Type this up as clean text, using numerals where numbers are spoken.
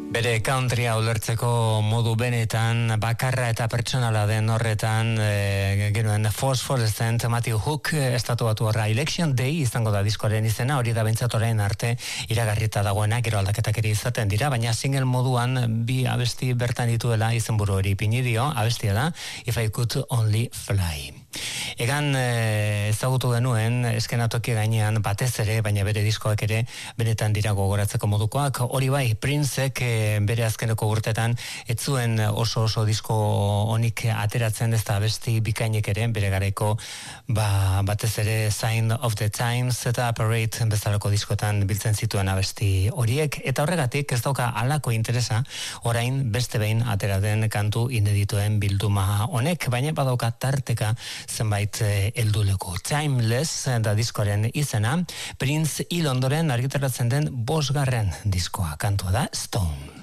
Bere countrya ulertzeko modu benetan bakarra eta pertsonala den horretan genuen Phosphorescent Matthew Hook estatuatu horra Election Day izango da diskoaren izena, hori da behintzat orain arte iragarrita dagoena, gero aldaketak ere izaten dira, baina single moduan bi abesti bertan dituela izenburu hori ipini dio, abestia da If I Could Only Fly. Egan ezagutu genuen eskenatoki gainean batez ere, baina bere diskoak ere benetan dira gogoratzeko modukoak. Hori bai, Princek bere azkeneko urtetan ez zuen oso disko honik ateratzen, ez da abesti bikainek ere bere garaiko batez ere Sign of the Times eta Parade bezalako diskotan biltzen zituen abesti horiek, eta horregatik ez dauka halako interesa orain beste behin atera den kantu inedituen bilduma honek, baina badauka tarteka zenbait helduleko. Timeless da diskoaren izena, Prince hil ondoren argitaratzen den 5. diskoa, kantua da Stone.